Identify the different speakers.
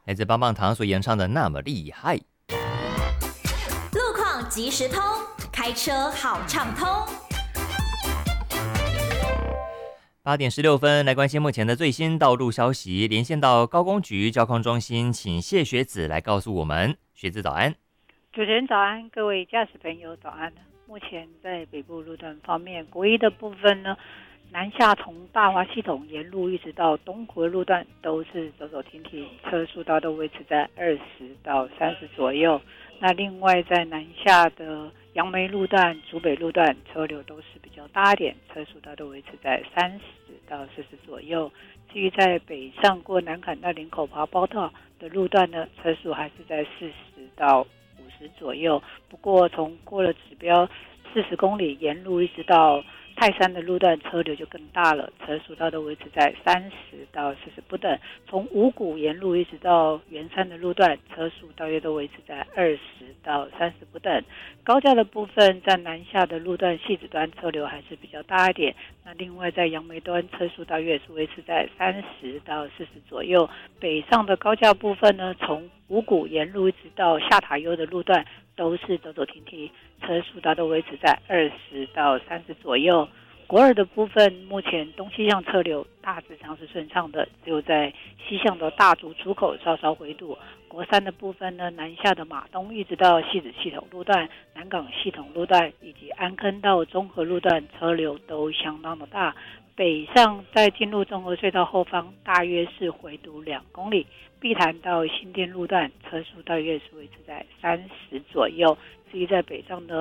Speaker 1: 来自棒棒糖所演唱的那么厉害。
Speaker 2: 路况即时通，开车好畅通。
Speaker 1: 8点16分，来关心目前的最新道路消息，连线到高工局交通中心，请谢学子来告诉我们。学子早安。
Speaker 3: 主持人早安，各位驾驶朋友早安。目前在北部路段方面，国一的部分呢，南下从大华系统沿路一直到东湖路段都是走走停停，车速大都维持在20到30左右。那另外在南下的杨梅路段、竹北路段车流都是比较大一点，车速大都维持在30到40左右。至于在北上过南坎到林口爬包套的路段呢，车速还是在40到50左右。不过从过了指标40公里沿路一直到泰山的路段车流就更大了，车速大都维持在30到40不等。从五股沿路一直到圆山的路段车速大约都维持在20到30不等。高架的部分在南下的路段汐止端车流还是比较大一点，那另外在杨梅端车速大约是维持在30到40左右。北上的高架部分呢，从五股沿路一直到下塔悠的路段都是走走停停，车速大都维持在20到30左右。国二的部分，目前东西向车流大致上是顺畅的，只有在西向的大竹出口稍稍回堵。国三的部分呢，南下的马东一直到汐止系统路段、南港系统路段以及安坑到中和路段车流都相当的大。北上在进入中和隧道后方，大约是回堵2公里。碧潭到新店路段车速大约是维持在30左右。至于在北上的